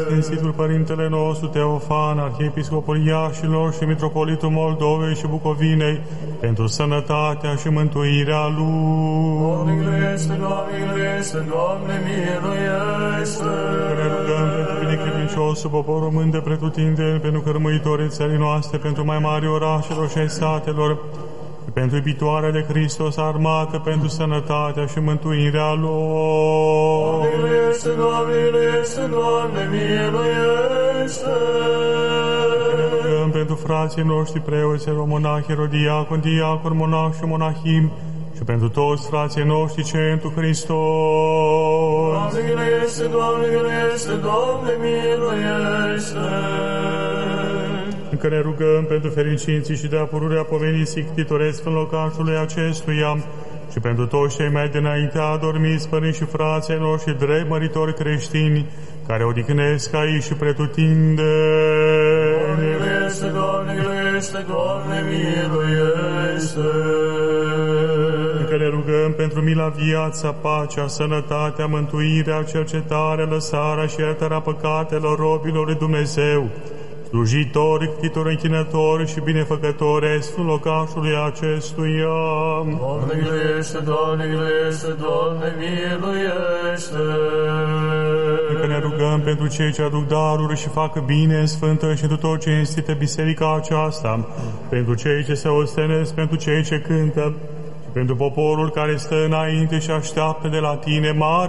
Sfințitul Părintele nostru Teofan, Arhiepiscopul Iașilor și Mitropolitul Moldovei și Bucovinei, pentru sănătatea și mântuirea lui. Doamne miluiește, Doamne miluiește, Doamne miluiește. Ne rugăm pentru binecuvânciosul popor român de pretutindeni, pentru cărmuitorii țării noastre, pentru mai mari orașelor și ai satelor, pentru iubitoarea de Hristos armată, pentru sănătatea și mântuirea lor. Doamne miluiește, Doamne miluiește, Doamne miluiește. Ne rugăm pentru frații noștri preoți, monahi, erodiaconi, diaconi, monahi și monahim, și pentru toți frații noștri ce întru Hristos. Doamne miluiește, Doamne miluiește, Doamne miluiește. Încă ne rugăm pentru fericinții și de-a pururea pomenii sictitoresc în locașului acestuia și pentru toți cei mai dinainte adormiți părinți și frații noștri drept măritori creștini, care odihnesc aici și pretutinde. Doamne miluiește, Doamne miluiește, Doamne miluiește. Încă ne rugăm pentru mila, viața, pacea, sănătatea, mântuirea, cercetarea, lăsarea și iertarea păcatelor robilor lui Dumnezeu, slujitori, ctitori, închinători și binefăcători ai Sfânt locașului acestuia. Doamne miluiește, Doamne miluiește, Doamne miluiește. Încă ne rugăm pentru cei ce aduc daruri și fac bine în sfântă și tuturor cinstită biserica aceasta, pentru cei ce se ostenesc, pentru cei ce cântă și pentru poporul care stă înainte și așteaptă de la tine mare